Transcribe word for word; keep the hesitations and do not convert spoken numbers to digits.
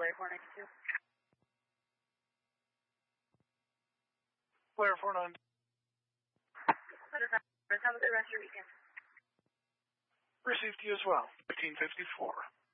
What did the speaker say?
Larry four ninety-two. Larry four ninety-two. Have a good rest of your weekend. Received you as well. fifteen fifty-four.